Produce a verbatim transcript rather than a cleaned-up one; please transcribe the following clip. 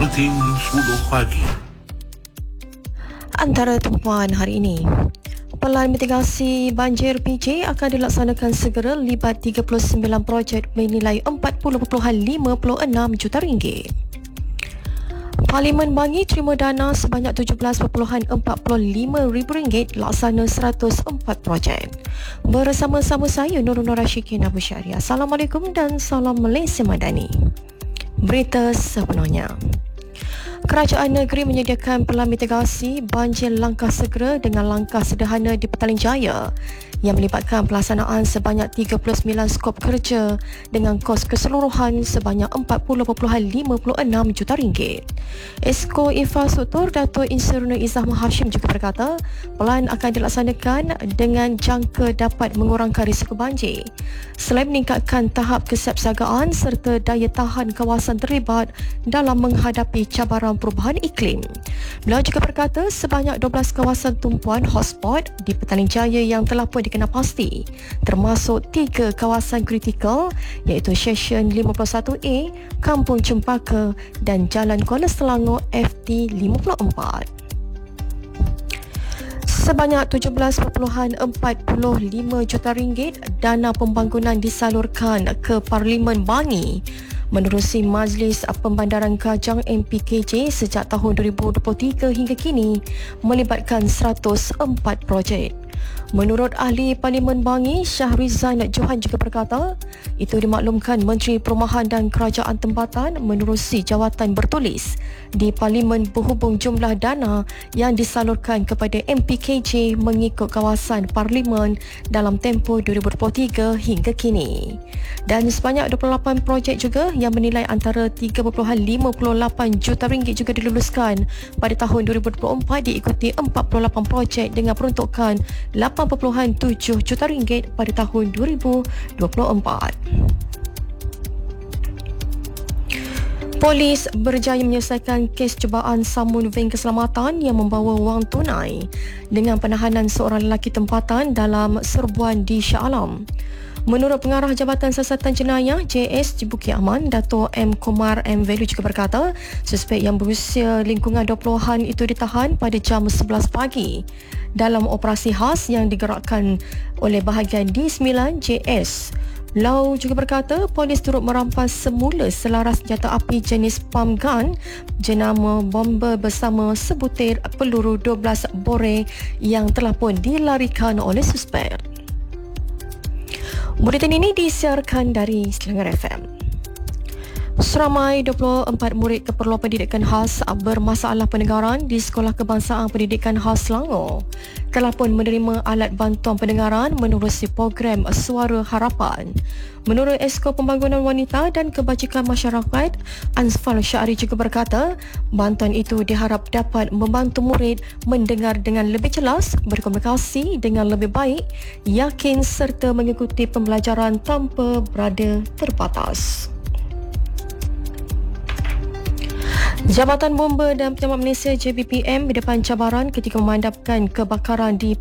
Buletin sepuluh pagi. Antara tumpuan hari ini, Pelan mitigasi banjir P J akan dilaksanakan segera libat tiga puluh sembilan projek bernilai empat puluh perpuluhan lima enam juta ringgit. Parlimen Bangi terima dana sebanyak tujuh belas perpuluhan empat lima ribu ringgit laksana seratus empat projek. Bersama-sama saya Nurul Nur Rashikin Abu Syariah. Assalamualaikum dan salam Malaysia Madani. Berita sepenuhnya. Kerajaan negeri menyediakan pelan mitigasi banjir langkah segera dengan langkah sederhana di Petaling Jaya yang melibatkan pelaksanaan sebanyak tiga puluh sembilan skop kerja dengan kos keseluruhan sebanyak empat puluh perpuluhan lima enam juta ringgit. Esko Infrastruktur Dato' Insur Nur Izzah Hashim juga berkata, pelan akan dilaksanakan dengan jangka dapat mengurangkan risiko banjir selain meningkatkan tahap kesiapsiagaan serta daya tahan kawasan terlibat dalam menghadapi cabaran perubahan iklim. Beliau juga berkata sebanyak dua belas kawasan tumpuan hotspot di Petaling Jaya yang telah pun dikenal pasti, termasuk tiga kawasan kritikal iaitu Session lima puluh satu A, Kampung Cempaka dan Jalan Kuala Selangor F T lima puluh empat. Sebanyak tujuh belas perpuluhan empat lima juta ringgit dana pembangunan disalurkan ke Parlimen Bangi menerusi Majlis Pembandaran Kajang M P K J sejak tahun dua ribu dua puluh tiga hingga kini melibatkan seratus empat projek. Menurut ahli Parlimen Bangi, Syahrizan Johan juga berkata, itu dimaklumkan Menteri Perumahan dan Kerajaan Tempatan menerusi jawatan bertulis di Parlimen berhubung jumlah dana yang disalurkan kepada M P K J mengikut kawasan Parlimen dalam tempoh dua ribu dua puluh tiga hingga kini. Dan sebanyak dua puluh lapan projek juga yang bernilai antara tiga perpuluhan lima lapan juta ringgit juga diluluskan pada tahun dua ribu dua puluh empat diikuti empat puluh lapan projek dengan peruntukan lapan perpuluhan tujuh juta ringgit pada tahun dua ribu dua puluh empat. Polis berjaya menyelesaikan kes cubaan sambung ven keselamatan yang membawa wang tunai dengan penahanan seorang lelaki tempatan dalam serbuan di Shah Alam. Menurut Pengarah Jabatan Siasatan Jenayah J S di Bukit Aman, Dato' M. Kumar M. Velu juga berkata, suspek yang berusia lingkungan dua puluhan itu ditahan pada jam sebelas pagi dalam operasi khas yang digerakkan oleh bahagian D sembilan J S. Lau juga berkata, polis turut merampas semula selaras senjata api jenis pump gun, jenama bomber bersama sebutir peluru dua belas bore yang telah pun dilarikan oleh suspek. Buletin ini disiarkan dari Selangor F M. Seramai dua puluh empat murid keperluan pendidikan khas bermasalah pendengaran di Sekolah Kebangsaan Pendidikan Khas Selangor telah pun menerima alat bantuan pendengaran menerusi program Suara Harapan. Menurut Esko Pembangunan Wanita dan Kebajikan Masyarakat, Ansfal Syahri juga berkata, bantuan itu diharap dapat membantu murid mendengar dengan lebih jelas, berkomunikasi dengan lebih baik, yakin serta mengikuti pembelajaran tanpa berada terbatas. Jabatan Bomba dan Penyelamat Malaysia J B P M di depan cabaran ketika memandapkan kebakaran di